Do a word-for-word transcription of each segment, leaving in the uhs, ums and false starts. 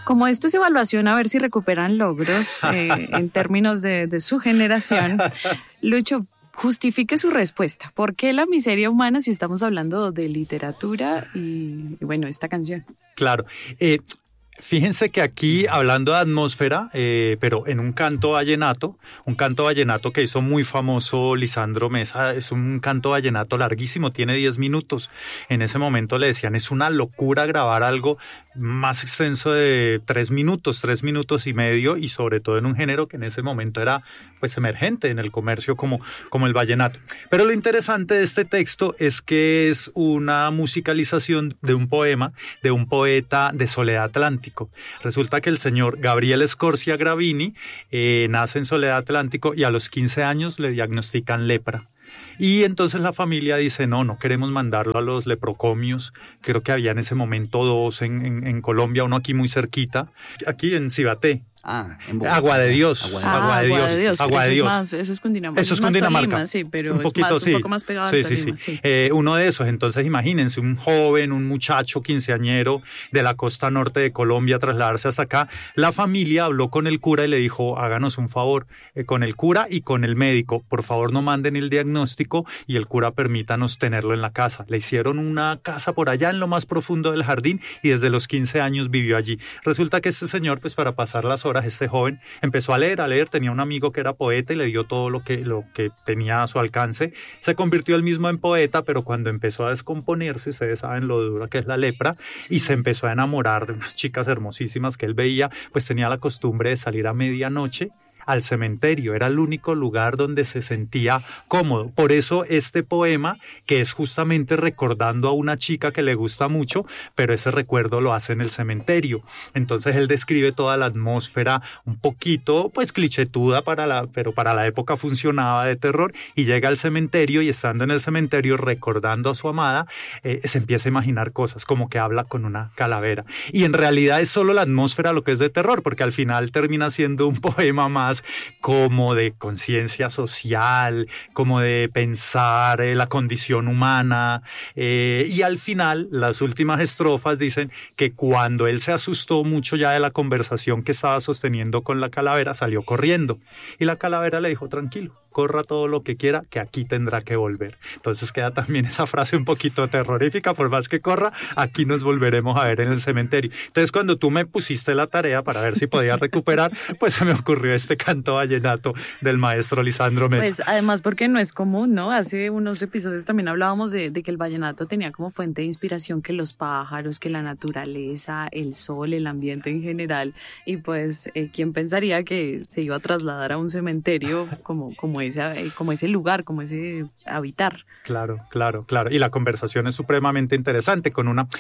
Como esto es evaluación, a ver si recuperan logros eh, en términos de, de su generación, Lucho, justifique su respuesta. ¿Por qué la miseria humana si estamos hablando de literatura y, y bueno, esta canción? Claro. Eh, Fíjense que aquí, hablando de atmósfera, eh, pero en un canto vallenato, un canto vallenato que hizo muy famoso Lisandro Mesa, es un canto vallenato larguísimo, tiene diez minutos. En ese momento le decían, es una locura grabar algo más extenso de tres minutos, tres minutos y medio, y sobre todo en un género que en ese momento era pues emergente en el comercio como, como el vallenato. Pero lo interesante de este texto es que es una musicalización de un poema de un poeta de Soledad Atlántico. Resulta que el señor Gabriel Scorcia Gravini eh, nace en Soledad Atlántico y a los quince años le diagnostican lepra. Y entonces la familia dice, no, no queremos mandarlo a los leprocomios. Creo que había en ese momento dos en, en, en Colombia, uno aquí muy cerquita, aquí en Cibaté. Ah, en Bogotá. Agua de Dios. Agua de, ah, agua de Dios. Agua de Dios. Agua de Dios. Eso es, más, eso es Cundinamarca. Eso es Cundinamarca. Tolima, sí, pero un poquito, es más, sí. un poco más pegado sí, al Tolima. Sí, sí. sí. Eh, uno de esos. Entonces, imagínense, un joven, un muchacho quinceañero de la costa norte de Colombia trasladarse hasta acá. La familia habló con el cura y le dijo, háganos un favor, eh, con el cura y con el médico. Por favor, no manden el diagnóstico y el cura permítanos tenerlo en la casa. Le hicieron una casa por allá en lo más profundo del jardín y desde los quince años vivió allí. Resulta que este señor, pues para pasar las horas, este joven empezó a leer, a leer, tenía un amigo que era poeta y le dio todo lo que, lo que tenía a su alcance. Se convirtió él mismo en poeta, pero cuando empezó a descomponerse, ustedes saben lo dura que es la lepra, y se empezó a enamorar de unas chicas hermosísimas que él veía, pues tenía la costumbre de salir a medianoche al cementerio, era el único lugar donde se sentía cómodo. Por eso este poema, que es justamente recordando a una chica que le gusta mucho, pero ese recuerdo lo hace en el cementerio. Entonces él describe toda la atmósfera un poquito, pues clichétuda, para la, pero para la época funcionaba, de terror, y llega al cementerio y estando en el cementerio recordando a su amada, eh, se empieza a imaginar cosas, como que habla con una calavera. Y en realidad es solo la atmósfera lo que es de terror, porque al final termina siendo un poema más como de conciencia social, como de pensar eh, la condición humana, eh, y al final las últimas estrofas dicen que cuando él se asustó mucho ya de la conversación que estaba sosteniendo con la calavera, salió corriendo y la calavera le dijo, tranquilo, corra todo lo que quiera, que aquí tendrá que volver. Entonces queda también esa frase un poquito terrorífica, por más que corra, aquí nos volveremos a ver en el cementerio. Entonces cuando tú me pusiste la tarea para ver si podía recuperar, pues se me ocurrió este canto vallenato del maestro Lisandro Mesa. Pues además porque no es común, ¿no? Hace unos episodios también hablábamos de, de que el vallenato tenía como fuente de inspiración que los pájaros, que la naturaleza, el sol, el ambiente en general, y pues eh, ¿quién pensaría que se iba a trasladar a un cementerio como, como Ese, como ese lugar, como ese habitar? Claro, claro, claro. Y la conversación es supremamente interesante, con una...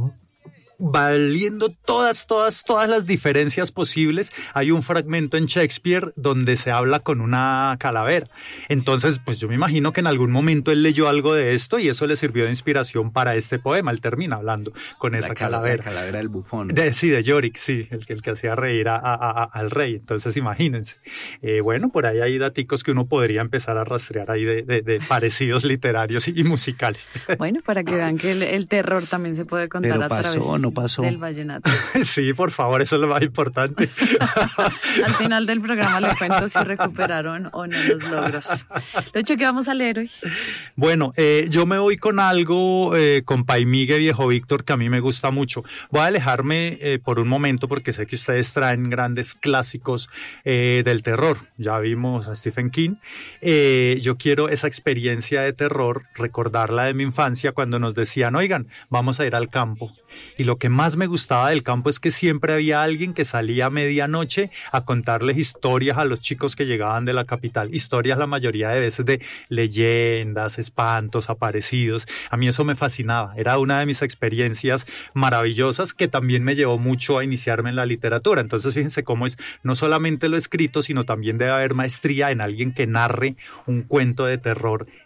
valiendo todas, todas, todas las diferencias posibles. Hay un fragmento en Shakespeare donde se habla con una calavera. Entonces, pues yo me imagino que en algún momento él leyó algo de esto y eso le sirvió de inspiración para este poema. Él termina hablando con esa la calavera. La calavera del bufón. De, sí, de Yorick, sí, el, el que hacía reír a, a, a, al rey. Entonces, imagínense. Eh, bueno, por ahí hay daticos que uno podría empezar a rastrear ahí de, de, de parecidos literarios y, y musicales. Bueno, para que vean que el, el terror también se puede contar Pero a pasó, través no pasó. del vallenato. Sí, por favor, eso es lo más importante. Al final del programa le cuento si recuperaron o no los logros. Lucho, ¿qué vamos a leer hoy? Bueno, eh, yo me voy con algo, eh, con Paimigue Viejo Víctor, que a mí me gusta mucho. Voy a alejarme eh, por un momento porque sé que ustedes traen grandes clásicos eh, del terror. Ya vimos a Stephen King. Eh, yo quiero esa experiencia de terror, recordarla de mi infancia cuando nos decían, oigan, vamos a ir al campo. Y lo que más me gustaba del campo es que siempre había alguien que salía a medianoche a contarles historias a los chicos que llegaban de la capital. Historias la mayoría de veces de leyendas, espantos, aparecidos. A mí eso me fascinaba. Era una de mis experiencias maravillosas que también me llevó mucho a iniciarme en la literatura. Entonces fíjense cómo es no solamente lo escrito, sino también debe haber maestría en alguien que narre un cuento de terror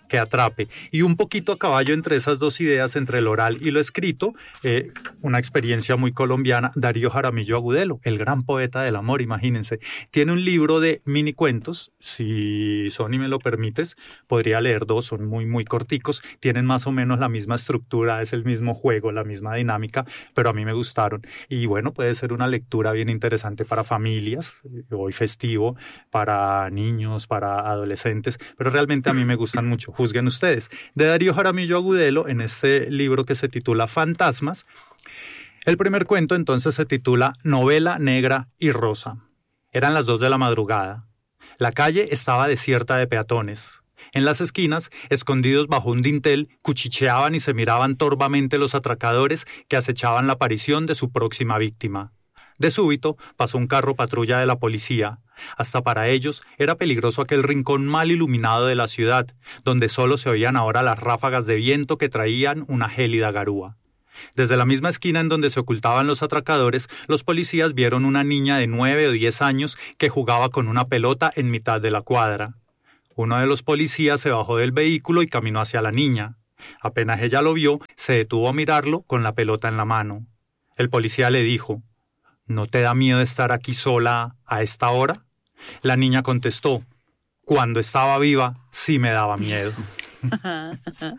que atrape. Y un poquito a caballo entre esas dos ideas, entre lo oral y lo escrito, eh, una experiencia muy colombiana, Darío Jaramillo Agudelo, el gran poeta del amor, imagínense. Tiene un libro de mini cuentos, si Sony me lo permites, podría leer dos, son muy, muy corticos, tienen más o menos la misma estructura, es el mismo juego, la misma dinámica, pero a mí me gustaron. Y bueno, puede ser una lectura bien interesante para familias, hoy festivo, para niños, para adolescentes, pero realmente a mí me gustan mucho. Juzguen ustedes. De Darío Jaramillo Agudelo, en este libro que se titula Fantasmas, el primer cuento entonces se titula Novela Negra y Rosa. Eran las dos de la madrugada. La calle estaba desierta de peatones. En las esquinas, escondidos bajo un dintel, cuchicheaban y se miraban torvamente los atracadores que acechaban la aparición de su próxima víctima. De súbito pasó un carro patrulla de la policía. Hasta para ellos era peligroso aquel rincón mal iluminado de la ciudad, donde solo se oían ahora las ráfagas de viento que traían una gélida garúa. Desde la misma esquina en donde se ocultaban los atracadores, los policías vieron una niña de nueve o diez años que jugaba con una pelota en mitad de la cuadra. Uno de los policías se bajó del vehículo y caminó hacia la niña. Apenas ella lo vio, se detuvo a mirarlo con la pelota en la mano. El policía le dijo: ¿No te da miedo estar aquí sola a esta hora? La niña contestó: cuando estaba viva sí me daba miedo. ah,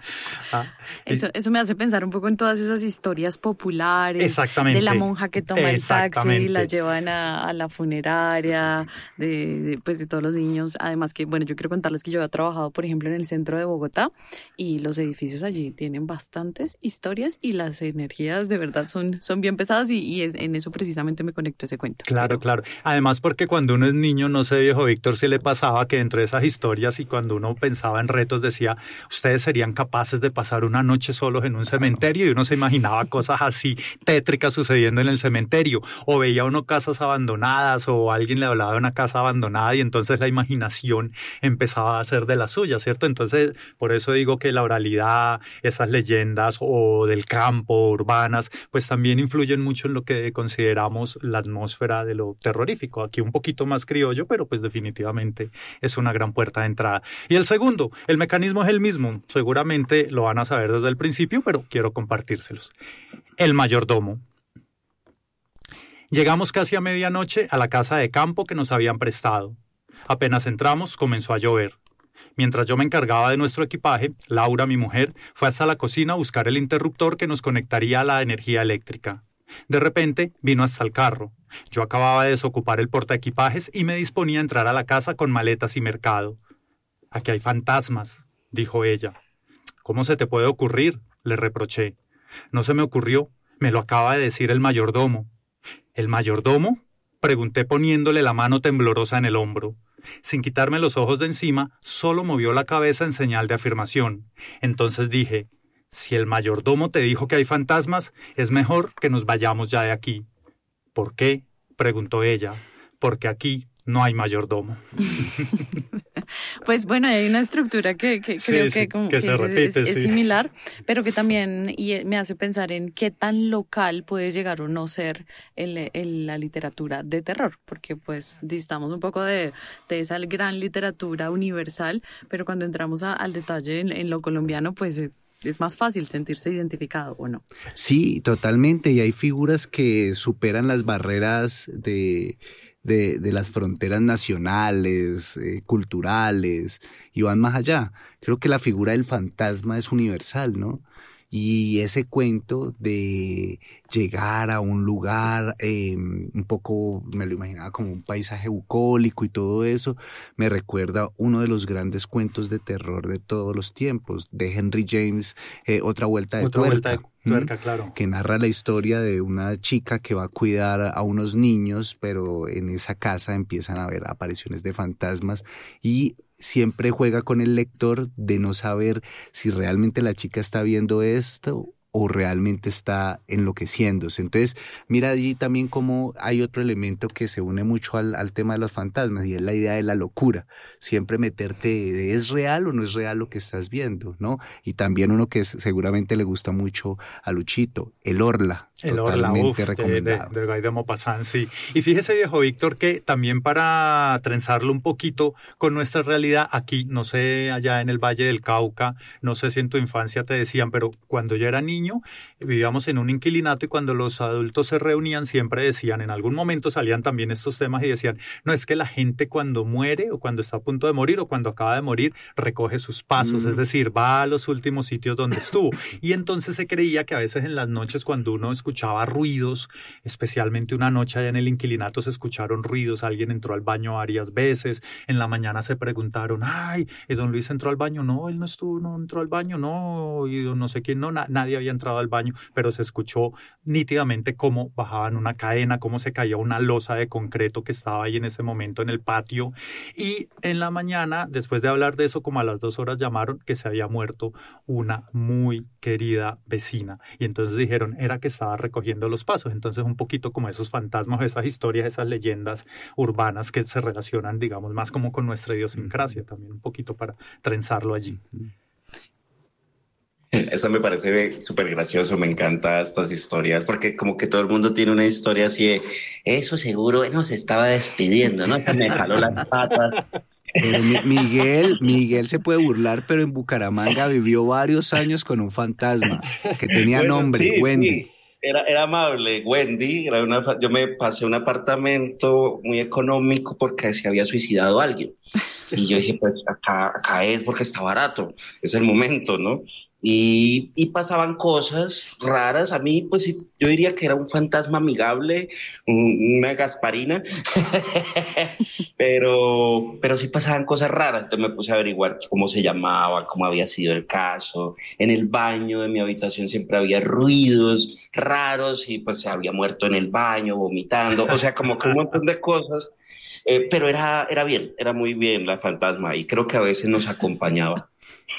eso, eso me hace pensar un poco en todas esas historias populares. Exactamente. De la monja que toma el taxi y la llevan a, a la funeraria, de, de, pues de todos los niños. Además que, bueno, yo quiero contarles que yo he trabajado, por ejemplo, en el centro de Bogotá, y los edificios allí tienen bastantes historias y las energías de verdad son, son bien pesadas, y, y es, en eso precisamente me conecto ese cuento. Claro, Pero... claro. Además porque cuando uno es niño, no sé, viejo Víctor, si le pasaba que dentro de esas historias y cuando uno pensaba en retos decía: ustedes serían capaces de pasar una noche solos en un cementerio, y uno se imaginaba cosas así tétricas sucediendo en el cementerio, o veía uno casas abandonadas o alguien le hablaba de una casa abandonada y entonces la imaginación empezaba a hacer de la suya, ¿cierto? Entonces por eso digo que la oralidad, esas leyendas o del campo, urbanas, pues también influyen mucho en lo que consideramos la atmósfera de lo terrorífico. Aquí un poquito más criollo, pero pues definitivamente es una gran puerta de entrada. Y el segundo, el mecanismo es el mismo, seguramente lo van a saber desde el principio, pero quiero compartírselos. El mayordomo. Llegamos casi a medianoche a la casa de campo que nos habían prestado. Apenas entramos, comenzó a llover. Mientras yo me encargaba de nuestro equipaje, Laura, mi mujer, fue hasta la cocina a buscar el interruptor que nos conectaría a la energía eléctrica. De repente vino hasta el carro. Yo acababa de desocupar el portaequipajes y me disponía a entrar a la casa con maletas y mercado. Aquí hay fantasmas, dijo ella. ¿Cómo se te puede ocurrir?, le reproché. No se me ocurrió, me lo acaba de decir el mayordomo. ¿El mayordomo?, pregunté poniéndole la mano temblorosa en el hombro. Sin quitarme los ojos de encima, solo movió la cabeza en señal de afirmación. Entonces dije: si el mayordomo te dijo que hay fantasmas, es mejor que nos vayamos ya de aquí. ¿Por qué?, preguntó ella. Porque aquí no hay mayordomo. Pues bueno, hay una estructura que, que sí, creo sí, que, como que, que se es, repite, es, es sí. similar, pero que también y me hace pensar en qué tan local puede llegar o no ser el, el, la literatura de terror, porque pues distamos un poco de, de esa gran literatura universal, pero cuando entramos a, al detalle en, en lo colombiano, pues es, es más fácil sentirse identificado, ¿o no? Sí, totalmente, y hay figuras que superan las barreras de... De, de las fronteras nacionales, eh, culturales, y van más allá. Creo que la figura del fantasma es universal, ¿no? Y ese cuento de llegar a un lugar, eh, un poco, me lo imaginaba como un paisaje bucólico y todo eso, me recuerda uno de los grandes cuentos de terror de todos los tiempos, de Henry James, eh, Otra Vuelta de Otra Tuerca. Vuelta de Tuerca, claro. Que narra la historia de una chica que va a cuidar a unos niños, pero en esa casa empiezan a haber apariciones de fantasmas y siempre juega con el lector de no saber si realmente la chica está viendo esto o realmente está enloqueciéndose. Entonces, mira allí también cómo hay otro elemento que se une mucho al, al tema de los fantasmas, y es la idea de la locura. Siempre meterte, ¿es real o no es real lo que estás viendo? ¿No? Y también uno que seguramente le gusta mucho a Luchito, El Orla. El Orla, uf, de, de, de Guy de Maupassant, sí. Y fíjese, viejo Víctor, que también para trenzarlo un poquito con nuestra realidad, aquí, no sé, allá en el Valle del Cauca, no sé si en tu infancia te decían, pero cuando yo era niño, vivíamos en un inquilinato y cuando los adultos se reunían siempre decían, en algún momento salían también estos temas y decían, no, es que la gente cuando muere o cuando está a punto de morir o cuando acaba de morir, recoge sus pasos, mm. es decir, va a los últimos sitios donde estuvo. Y entonces se creía que a veces en las noches cuando uno escuchaba ruidos, especialmente una noche allá en el inquilinato se escucharon ruidos, alguien entró al baño varias veces, en la mañana se preguntaron, ay, don Luis entró al baño, no, él no estuvo, no entró al baño, no, y don no sé quién, no, na- nadie había entrado al baño, pero se escuchó nítidamente cómo bajaban una cadena, cómo se caía una losa de concreto que estaba ahí en ese momento en el patio, y en la mañana, después de hablar de eso, como a las dos horas llamaron que se había muerto una muy querida vecina, y entonces dijeron, era que estaba recogiendo los pasos, entonces un poquito como esos fantasmas, esas historias, esas leyendas urbanas que se relacionan, digamos, más como con nuestra idiosincrasia, también un poquito para trenzarlo allí. Eso me parece súper gracioso, me encantan estas historias, porque como que todo el mundo tiene una historia así de, eso seguro, él nos estaba despidiendo, ¿no? Me jaló las patas. Pero Miguel, Miguel se puede burlar, pero en Bucaramanga vivió varios años con un fantasma que tenía bueno, nombre, sí, Wendy. Sí. Era, era amable, Wendy, era una, yo me pasé un apartamento muy económico porque se había suicidado alguien. Y yo dije, pues acá, acá es porque está barato, es el momento, ¿no? Y, y pasaban cosas raras. A mí, pues yo diría que era un fantasma amigable, una Gasparina, pero, pero sí pasaban cosas raras. Entonces me puse a averiguar cómo se llamaba, cómo había sido el caso. En el baño de mi habitación siempre había ruidos raros y pues se había muerto en el baño, vomitando, o sea, como que un montón de cosas. Eh, pero era, era bien, era muy bien la fantasma y creo que a veces nos acompañaba.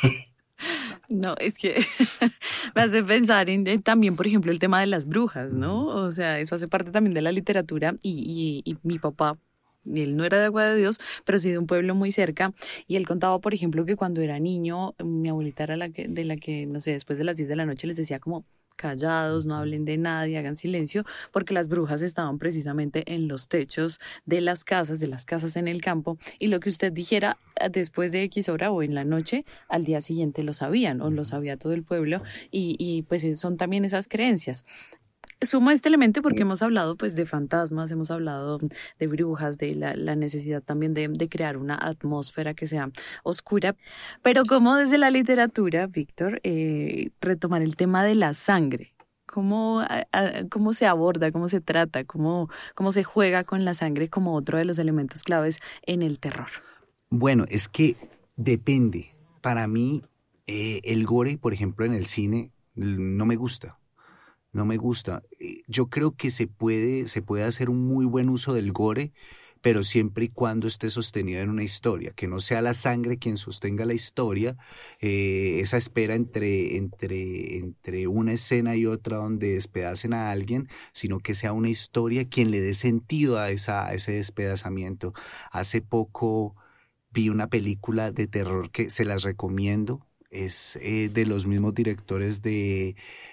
No, es que me hace pensar en, en también, por ejemplo, el tema de las brujas, ¿no? O sea, eso hace parte también de la literatura y, y, y mi papá, él no era de Agua de Dios, pero sí de un pueblo muy cerca, y él contaba, por ejemplo, que cuando era niño, mi abuelita era la que, de la que, no sé, después de las diez de la noche les decía como, callados, no hablen de nadie, hagan silencio, porque las brujas estaban precisamente en los techos de las casas, de las casas en el campo, y lo que usted dijera después de X hora o en la noche, al día siguiente lo sabían, o lo sabía todo el pueblo, y, y pues son también esas creencias. Sumo este elemento porque hemos hablado pues de fantasmas, hemos hablado de brujas, de la, la necesidad también de, de crear una atmósfera que sea oscura, pero como desde la literatura, Víctor, eh, retomar el tema de la sangre, cómo, a, a, cómo se aborda, cómo se trata, cómo, cómo se juega con la sangre como otro de los elementos claves en el terror. Bueno, es que depende. Para mí, eh, el gore, por ejemplo, en el cine, no me gusta. No me gusta. Yo creo que se puede, se puede hacer un muy buen uso del gore, pero siempre y cuando esté sostenido en una historia, que no sea la sangre quien sostenga la historia, eh, esa espera entre, entre, entre una escena y otra donde despedacen a alguien, sino que sea una historia quien le dé sentido a, esa, a ese despedazamiento. Hace poco vi una película de terror que se las recomiendo, es eh, de los mismos directores de...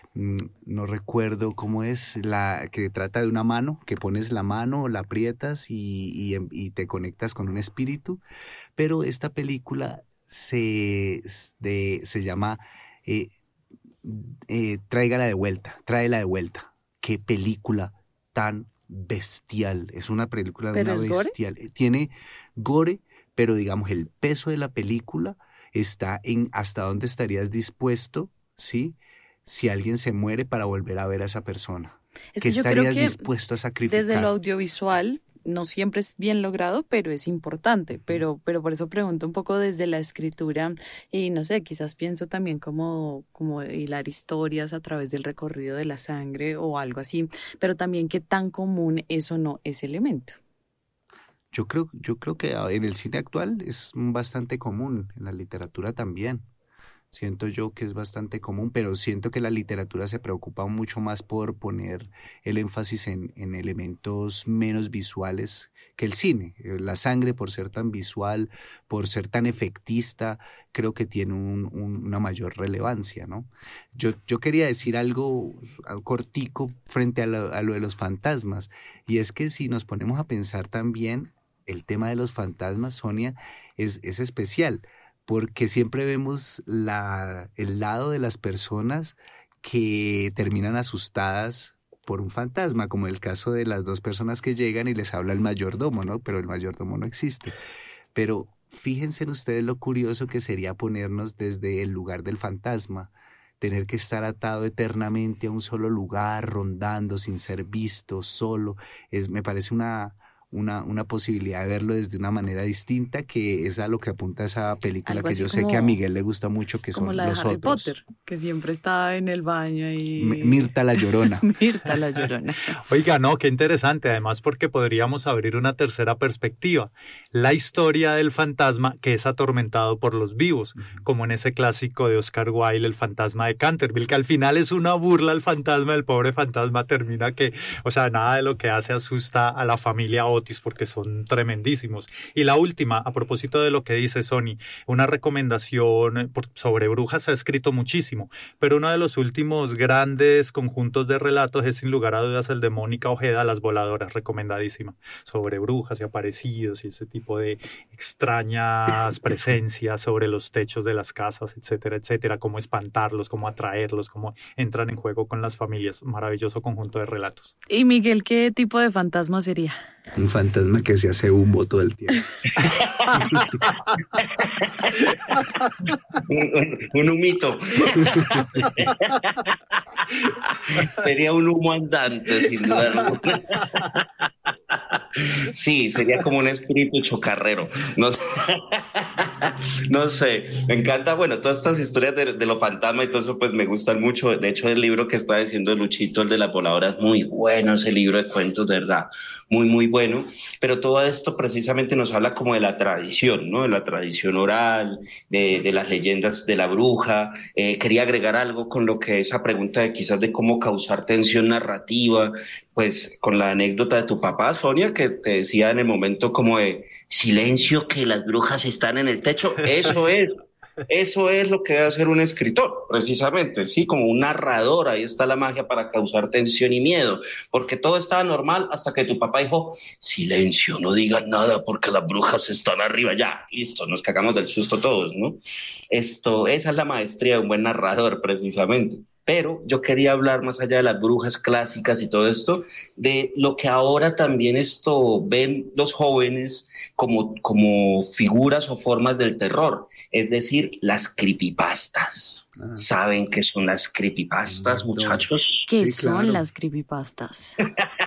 no recuerdo cómo es, la que trata de una mano, que pones la mano, la aprietas y, y, y te conectas con un espíritu, pero esta película se, de, se llama eh, eh, Tráigala de vuelta, tráela de vuelta. Qué película tan bestial, es una película de una bestial. ¿Gore? Tiene gore, pero digamos el peso de la película está en hasta dónde estarías dispuesto, ¿sí?, si alguien se muere para volver a ver a esa persona. Es ¿Qué que estarías que dispuesto a sacrificar? Desde lo audiovisual no siempre es bien logrado, pero es importante. Pero, pero por eso pregunto un poco desde la escritura y no sé, quizás pienso también como, como hilar historias a través del recorrido de la sangre o algo así, pero también qué tan común es o no ese elemento. Yo creo, yo creo que en el cine actual es bastante común, en la literatura también. Siento yo que es bastante común, pero siento que la literatura se preocupa mucho más por poner el énfasis en, en elementos menos visuales que el cine. La sangre, por ser tan visual, por ser tan efectista, creo que tiene un, un, una mayor relevancia, ¿no? Yo, yo quería decir algo cortico frente a lo, a lo de los fantasmas, y es que si nos ponemos a pensar también, el tema de los fantasmas, Sonia, es, es especial, porque siempre vemos la, el lado de las personas que terminan asustadas por un fantasma, como el caso de las dos personas que llegan y les habla el mayordomo, ¿no? Pero el mayordomo no existe. Pero fíjense en ustedes lo curioso que sería ponernos desde el lugar del fantasma, tener que estar atado eternamente a un solo lugar, rondando, sin ser visto, solo. Es, me parece una... Una, una posibilidad de verlo desde una manera distinta, que es a lo que apunta esa película que yo sé que a Miguel le gusta mucho, que son la de Los Harry Otros. Potter, que siempre está en el baño y... Mirta la Llorona. Mirta la Llorona. Oiga, no, qué interesante, además porque podríamos abrir una tercera perspectiva, la historia del fantasma que es atormentado por los vivos, como en ese clásico de Oscar Wilde, El fantasma de Canterville, que al final es una burla al fantasma, el pobre fantasma termina que, o sea, nada de lo que hace asusta a la familia Otis, porque son tremendísimos. Y la última, a propósito de lo que dice Sony, una recomendación sobre brujas, se ha escrito muchísimo, pero uno de los últimos grandes conjuntos de relatos es sin lugar a dudas el de Mónica Ojeda, Las Voladoras, recomendadísima, sobre brujas y aparecidos y ese tipo de extrañas presencias sobre los techos de las casas, etcétera, etcétera, cómo espantarlos, cómo atraerlos, cómo entran en juego con las familias. Maravilloso conjunto de relatos. Y Miguel, ¿qué tipo de fantasma sería? Un fantasma que se hace humo todo el tiempo. un, un humito. Sería un humo andante, sin duda alguna. Sí, sería como un espíritu chocarrero. No sé, no sé, me encanta, bueno, todas estas historias de, de los fantasmas y todo eso, pues me gustan mucho. De hecho, el libro que está diciendo Luchito, el de la voladora, es muy bueno, ese libro de cuentos, de verdad, muy, muy bueno. Pero todo esto precisamente nos habla como de la tradición, ¿no? De la tradición oral, de, de las leyendas de la bruja. Eh, quería agregar algo con lo que esa pregunta de quizás de cómo causar tensión narrativa, pues con la anécdota de tu papá, Sonia, que te decía en el momento como de silencio, que las brujas están en el techo. Eso es, eso es lo que debe hacer un escritor, precisamente, sí, como un narrador. Ahí está la magia para causar tensión y miedo, porque todo estaba normal hasta que tu papá dijo, silencio, no digan nada porque las brujas están arriba. Ya, listo, nos cagamos del susto todos, ¿no? Esto, esa es la maestría de un buen narrador, precisamente. Pero yo quería hablar, más allá de las brujas clásicas y todo esto, de lo que ahora también esto ven los jóvenes como, como figuras o formas del terror, es decir, las creepypastas. Ah. ¿Saben qué son las creepypastas, muchachos? ¿Qué sí, son claro. las creepypastas?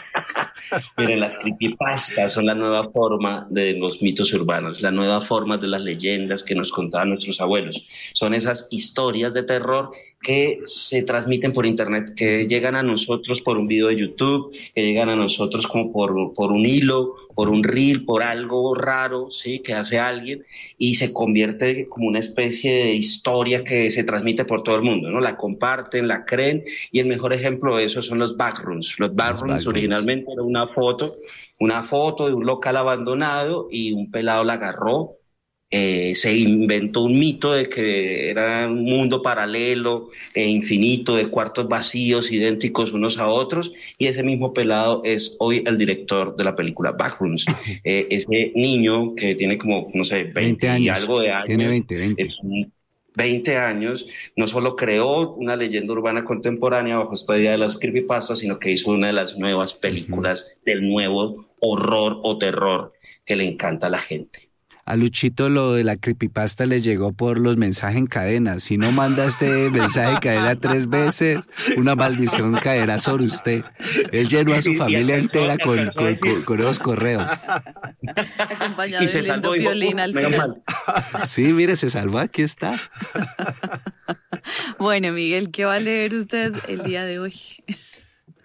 Miren, las creepypastas son la nueva forma de los mitos urbanos, la nueva forma de las leyendas que nos contaban nuestros abuelos. Son esas historias de terror que se transmiten por internet, que llegan a nosotros por un video de YouTube, que llegan a nosotros como por, por un hilo, por un reel, por algo raro, ¿sí? Que hace alguien, y se convierte como una especie de historia que se transmite por todo el mundo, ¿no? La comparten, la creen, y el mejor ejemplo de eso son los backrooms. Los backrooms originalmente era una foto, una foto de un local abandonado y un pelado la agarró. Eh, se inventó un mito de que era un mundo paralelo e infinito de cuartos vacíos idénticos unos a otros, y ese mismo pelado es hoy el director de la película Backrooms. Eh, ese niño que tiene como, no sé, veinte, veinte años, y algo de años, tiene veinte, veinte. Es un, veinte años, no solo creó una leyenda urbana contemporánea bajo esta idea de las creepypastas, sino que hizo una de las nuevas películas uh-huh. del nuevo horror o terror que le encanta a la gente. A Luchito lo de la creepypasta le llegó por los mensajes en cadena. Si no manda este mensaje en cadena tres veces, una maldición caerá sobre usted. Él llenó a su familia entera con, con, con, con esos correos. Acompañado de lindo violín al final. Sí, mire, se salvó, aquí está. Bueno, Miguel, ¿qué va a leer usted el día de hoy?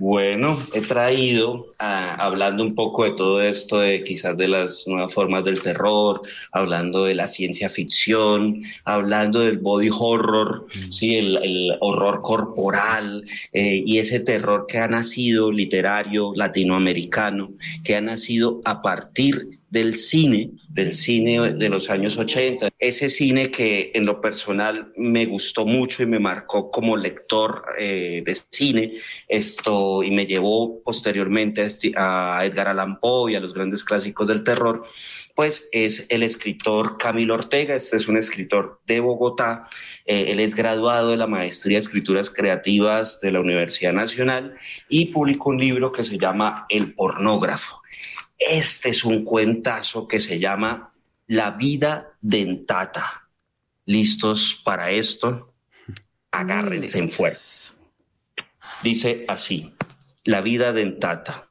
Bueno, he traído, ah, hablando un poco de todo esto, de quizás de las nuevas formas del terror, hablando de la ciencia ficción, hablando del body horror, mm. sí, el, el horror corporal, eh, y ese terror que ha nacido literario latinoamericano, que ha nacido a partir del cine, del cine de los años ochenta. Ese cine que en lo personal me gustó mucho y me marcó como lector eh, de cine, esto, y me llevó posteriormente a Edgar Allan Poe y a los grandes clásicos del terror, pues es el escritor Camilo Ortega. Este es un escritor de Bogotá. Eh, él es graduado de la Maestría de Escrituras Creativas de la Universidad Nacional y publicó un libro que se llama El Pornógrafo. Este es un cuentazo que se llama La vida dentata. ¿Listos para esto? Agárrense en fuerte. Dice así: La vida dentata.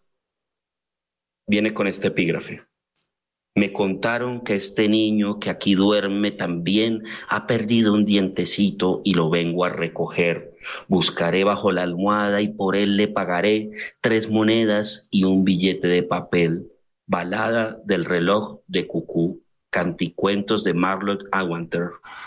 Viene con este epígrafe. Me contaron que este niño que aquí duerme también ha perdido un dientecito y lo vengo a recoger. Buscaré bajo la almohada y por él le pagaré tres monedas y un billete de papel. Balada del reloj de Cucú, canticuentos de Marlot Aguanter.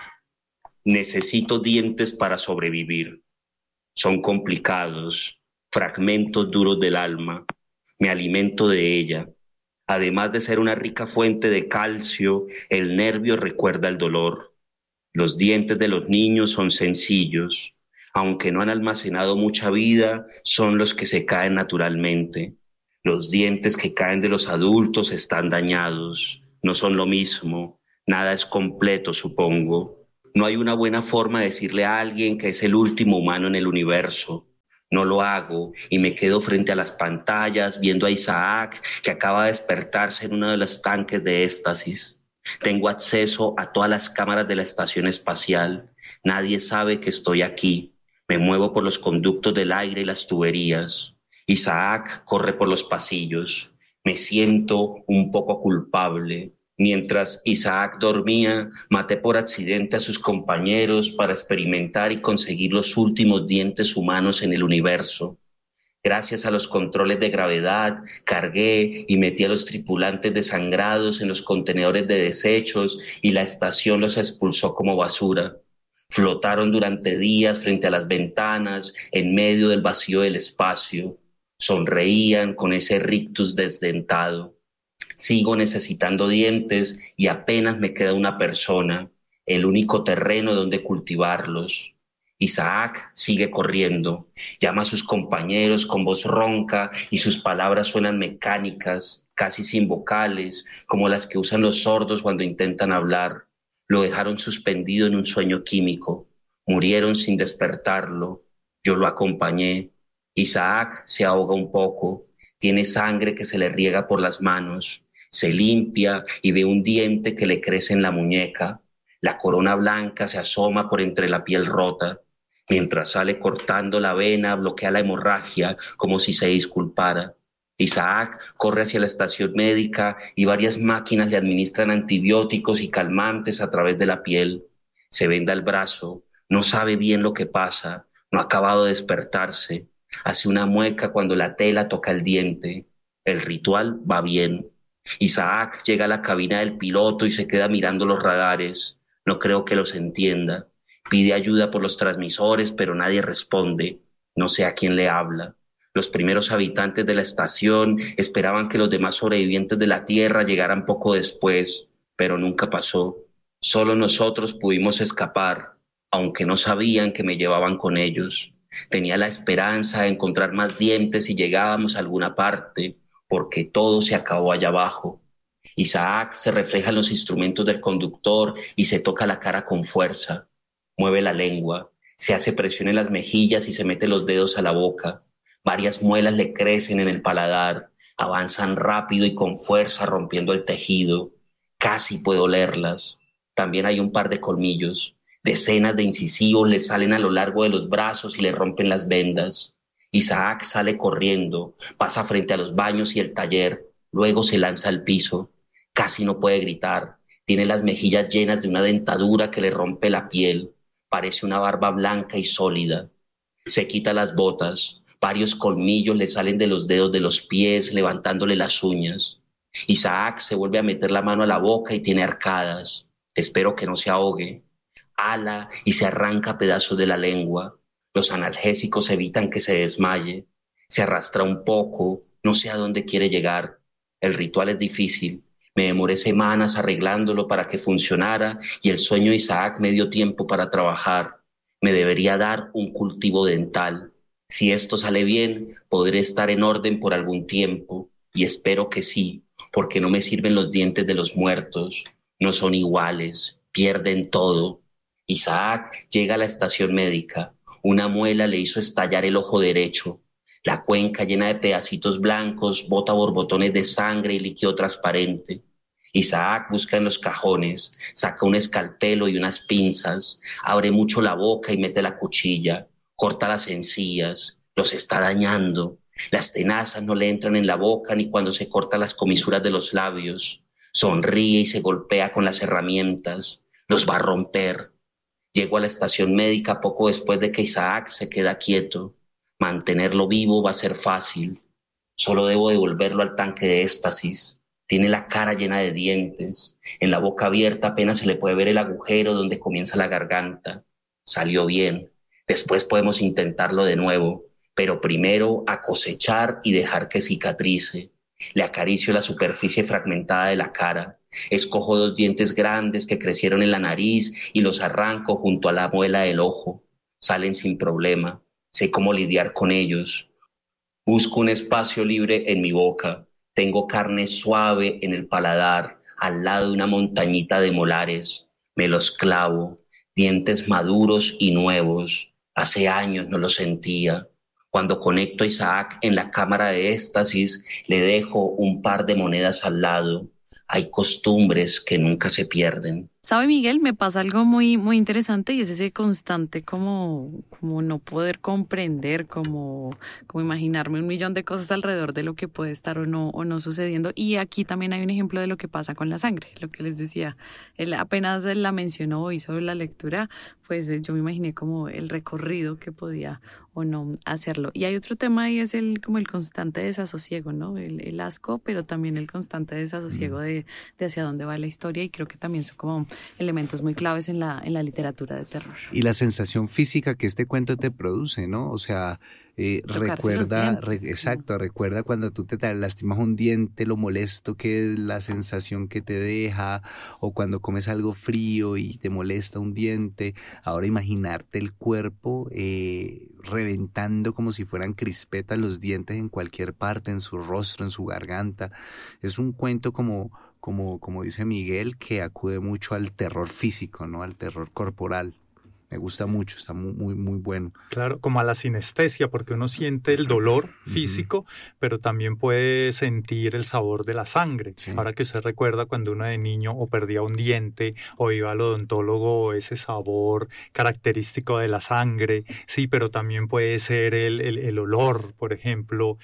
Necesito dientes para sobrevivir. Son complicados, fragmentos duros del alma. Me alimento de ella. Además de ser una rica fuente de calcio, el nervio recuerda el dolor. Los dientes de los niños son sencillos. Aunque no han almacenado mucha vida, son los que se caen naturalmente. Los dientes que caen de los adultos están dañados. No son lo mismo. Nada es completo, supongo. No hay una buena forma de decirle a alguien que es el último humano en el universo. No lo hago y me quedo frente a las pantallas viendo a Isaac, que acaba de despertarse en uno de los tanques de éxtasis. Tengo acceso a todas las cámaras de la estación espacial. Nadie sabe que estoy aquí. Me muevo por los conductos del aire y las tuberías. Isaac corre por los pasillos. Me siento un poco culpable. Mientras Isaac dormía, maté por accidente a sus compañeros para experimentar y conseguir los últimos dientes humanos en el universo. Gracias a los controles de gravedad, cargué y metí a los tripulantes desangrados en los contenedores de desechos y la estación los expulsó como basura. Flotaron durante días frente a las ventanas, en medio del vacío del espacio. Sonreían con ese rictus desdentado. Sigo necesitando dientes y apenas me queda una persona, el único terreno donde cultivarlos. Isaac sigue corriendo, llama a sus compañeros con voz ronca y sus palabras suenan mecánicas, casi sin vocales, como las que usan los sordos cuando intentan hablar. Lo dejaron suspendido en un sueño químico. Murieron sin despertarlo. Yo lo acompañé. Isaac se ahoga un poco. Tiene sangre que se le riega por las manos. Se limpia y ve un diente que le crece en la muñeca. La corona blanca se asoma por entre la piel rota. Mientras sale cortando la vena, bloquea la hemorragia como si se disculpara. Isaac corre hacia la estación médica y varias máquinas le administran antibióticos y calmantes a través de la piel. Se venda el brazo, no sabe bien lo que pasa, no ha acabado de despertarse. Hace una mueca cuando la tela toca el diente. El ritual va bien. Isaac llega a la cabina del piloto y se queda mirando los radares. No creo que los entienda. Pide ayuda por los transmisores, pero nadie responde. No sé a quién le habla. Los primeros habitantes de la estación esperaban que los demás sobrevivientes de la Tierra llegaran poco después, pero nunca pasó. Solo nosotros pudimos escapar, aunque no sabían que me llevaban con ellos. Tenía la esperanza de encontrar más dientes si llegábamos a alguna parte, porque todo se acabó allá abajo. Isaac se refleja en los instrumentos del conductor y se toca la cara con fuerza. Mueve la lengua, se hace presión en las mejillas y se mete los dedos a la boca. Varias muelas le crecen en el paladar, avanzan rápido y con fuerza rompiendo el tejido. Casi puedo olerlas. También hay un par de colmillos. Decenas de incisivos le salen a lo largo de los brazos y le rompen las vendas. Isaac sale corriendo, pasa frente a los baños y el taller, luego se lanza al piso. Casi no puede gritar. Tiene las mejillas llenas de una dentadura que le rompe la piel. Parece una barba blanca y sólida. Se quita las botas. Varios colmillos le salen de los dedos de los pies, levantándole las uñas. Isaac se vuelve a meter la mano a la boca y tiene arcadas. Espero que no se ahogue. Ala y se arranca pedazos de la lengua. Los analgésicos evitan que se desmaye. Se arrastra un poco, no sé a dónde quiere llegar. El ritual es difícil. Me demoré semanas arreglándolo para que funcionara y el sueño de Isaac me dio tiempo para trabajar. Me debería dar un cultivo dental. Si esto sale bien, podré estar en orden por algún tiempo. Y espero que sí, porque no me sirven los dientes de los muertos. No son iguales, pierden todo. Isaac llega a la estación médica. Una muela le hizo estallar el ojo derecho. La cuenca llena de pedacitos blancos bota borbotones de sangre y líquido transparente. Isaac busca en los cajones, saca un escalpelo y unas pinzas, abre mucho la boca y mete la cuchilla, corta las encías, los está dañando. Las tenazas no le entran en la boca ni cuando se corta las comisuras de los labios. Sonríe y se golpea con las herramientas, los va a romper. Llego a la estación médica poco después de que Isaac se queda quieto. Mantenerlo vivo va a ser fácil. Solo debo devolverlo al tanque de éxtasis. Tiene la cara llena de dientes. En la boca abierta apenas se le puede ver el agujero donde comienza la garganta. Salió bien. Después podemos intentarlo de nuevo. Pero primero a cosechar y dejar que cicatrice. Le acaricio la superficie fragmentada de la cara. Escojo dos dientes grandes que crecieron en la nariz y los arranco junto a la muela del ojo. Salen sin problema. Sé cómo lidiar con ellos. Busco un espacio libre en mi boca. Tengo carne suave en el paladar, al lado de una montañita de molares. Me los clavo, dientes maduros y nuevos. Hace años no los sentía. Cuando conecto a Isaac en la cámara de éxtasis, le dejo un par de monedas al lado. Hay costumbres que nunca se pierden. ¿Sabe, Miguel? Me pasa algo muy, muy interesante y es ese constante como, como no poder comprender, como, como imaginarme un millón de cosas alrededor de lo que puede estar o no, o no sucediendo. Y aquí también hay un ejemplo de lo que pasa con la sangre, lo que les decía. Él apenas la mencionó, hizo la lectura, pues yo me imaginé como el recorrido que podía o no hacerlo. Y hay otro tema y es el como el constante desasosiego, ¿no? El, el asco, pero también el constante desasosiego de, de hacia dónde va la historia, y creo que también son como elementos muy claves en la, en la literatura de terror. Y la sensación física que este cuento te produce, ¿no? O sea, eh, recuerda, re, exacto, recuerda cuando tú te lastimas un diente, lo molesto que es la sensación que te deja, o cuando comes algo frío y te molesta un diente. Ahora imaginarte el cuerpo eh, reventando como si fueran crispetas los dientes en cualquier parte, en su rostro, en su garganta. Es un cuento como... Como, como dice Miguel, que acude mucho al terror físico, ¿no? Al terror corporal. Me gusta mucho, está muy, muy, muy bueno. Claro, como a la sinestesia, porque uno siente el dolor físico, uh-huh. pero también puede sentir el sabor de la sangre. Sí. Ahora que usted recuerda cuando uno de niño o perdía un diente o iba al odontólogo, ese sabor característico de la sangre, sí, pero también puede ser el, el, el olor, por ejemplo,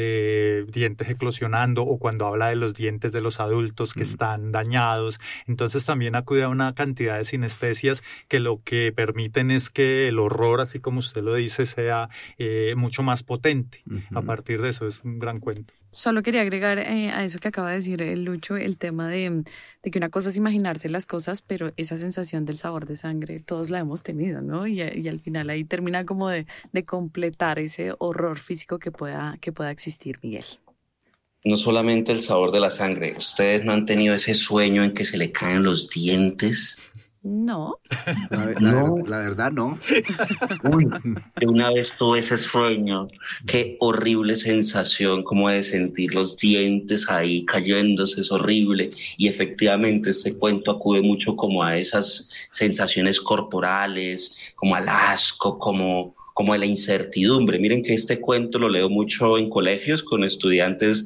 de dientes eclosionando, o cuando habla de los dientes de los adultos que uh-huh. están dañados. Entonces también acude a una cantidad de sinestesias que lo que permite es que el horror, así como usted lo dice, sea eh, mucho más potente. Uh-huh. A partir de eso es un gran cuento. Solo quería agregar eh, a eso que acaba de decir el Lucho, el tema de, de que una cosa es imaginarse las cosas, pero esa sensación del sabor de sangre todos la hemos tenido, ¿no? Y, y al final ahí termina como de, de completar ese horror físico que pueda, que pueda existir, Miguel. No solamente el sabor de la sangre, ¿ustedes no han tenido ese sueño en que se le caen los dientes? No. La, la, no. la verdad, no. Uy, una vez tuve ese sueño. Qué horrible sensación, como de sentir los dientes ahí cayéndose, es horrible. Y efectivamente este cuento acude mucho como a esas sensaciones corporales, como al asco, como, como a la incertidumbre. Miren que este cuento lo leo mucho en colegios con estudiantes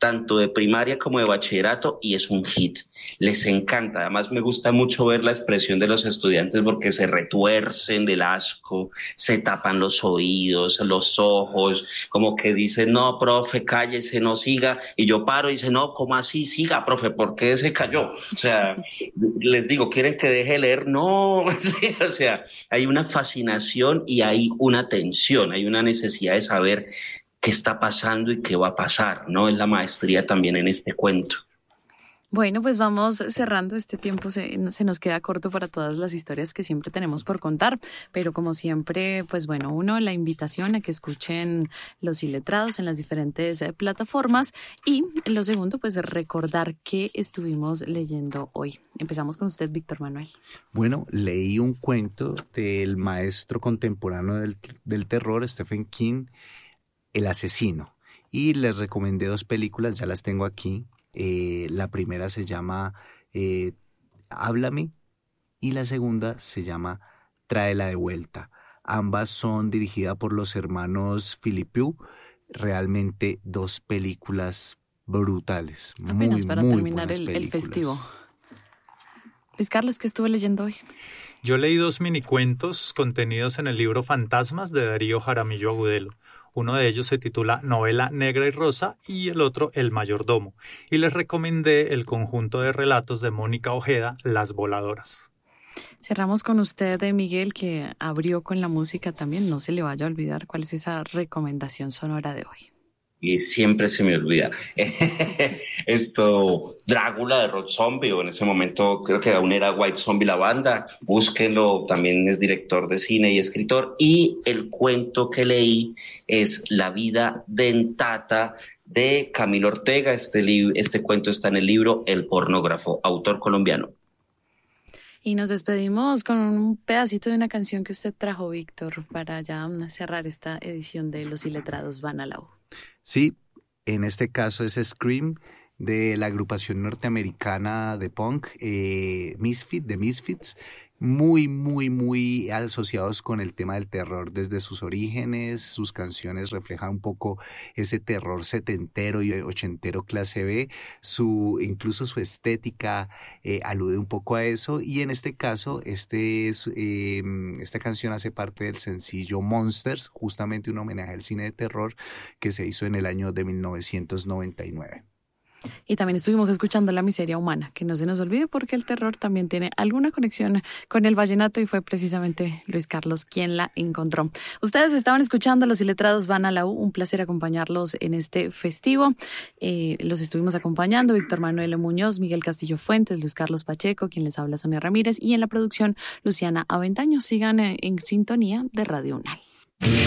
tanto de primaria como de bachillerato, y es un hit. Les encanta. Además, me gusta mucho ver la expresión de los estudiantes porque se retuercen del asco, se tapan los oídos, los ojos, como que dicen, no, profe, cállese, no siga. Y yo paro y dice, no, ¿cómo así? Siga, profe, ¿por qué se cayó? O sea, les digo, ¿quieren que deje de leer? No, sí, o sea, hay una fascinación y hay una tensión, hay una necesidad de saber qué está pasando y qué va a pasar, ¿no? Es la maestría también en este cuento. Bueno, pues vamos cerrando. Este tiempo se, se nos queda corto para todas las historias que siempre tenemos por contar, pero como siempre, pues bueno, uno, la invitación a que escuchen Los Iletrados en las diferentes eh, plataformas, y lo segundo, pues recordar qué estuvimos leyendo hoy. Empezamos con usted, Víctor Manuel. Bueno, leí un cuento del maestro contemporáneo del, del terror, Stephen King, El Asesino, y les recomendé dos películas, ya las tengo aquí. Eh, la primera se llama eh, Háblame y la segunda se llama Tráela de vuelta. Ambas son dirigidas por los hermanos Philippou. Realmente dos películas brutales. Apenas muy, para muy terminar el, el festivo. Luis Carlos, ¿qué estuvo leyendo hoy? Yo leí dos minicuentos contenidos en el libro Fantasmas de Darío Jaramillo Agudelo. Uno de ellos se titula Novela Negra y Rosa y el otro El Mayordomo. Y les recomendé el conjunto de relatos de Mónica Ojeda, Las Voladoras. Cerramos con usted, Miguel, que abrió con la música también. No se le vaya a olvidar cuál es esa recomendación sonora de hoy. Y siempre se me olvida. Esto, Drácula de Rob Zombie, o en ese momento creo que aún era White Zombie la banda. Búsquenlo, también es director de cine y escritor. Y el cuento que leí es La vida dentata de Camilo Ortega. Este, li- este cuento está en el libro El pornógrafo, autor colombiano. Y nos despedimos con un pedacito de una canción que usted trajo, Víctor, para ya cerrar esta edición de Los Iletrados Van a la U. Sí, en este caso es Scream, de la agrupación norteamericana de punk, eh, Misfit, de Misfits, muy, muy, muy asociados con el tema del terror desde sus orígenes. Sus canciones reflejan un poco ese terror setentero y ochentero clase B, su, incluso su estética eh, alude un poco a eso, y en este caso este es, eh, esta canción hace parte del sencillo Monsters, justamente un homenaje al cine de terror que se hizo en el año de mil novecientos noventa y nueve. Y también estuvimos escuchando La Miseria Humana, que no se nos olvide porque el terror también tiene alguna conexión con el vallenato y fue precisamente Luis Carlos quien la encontró. Ustedes estaban escuchando Los Iletrados Van a la U, un placer acompañarlos en este festivo. Eh, los estuvimos acompañando Víctor Manuel Muñoz, Miguel Castillo Fuentes, Luis Carlos Pacheco, quien les habla Sonia Ramírez, y en la producción Luciana Aventaño. Sigan en sintonía de Radio Unal.